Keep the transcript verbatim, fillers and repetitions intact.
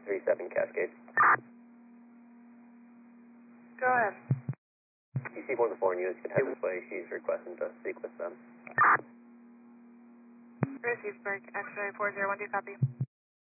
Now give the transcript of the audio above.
three seven Cascade. Go ahead. D C four the foreign units can head this way. She's requesting to speak with them. Received, break, X-ray four zero one two, copy.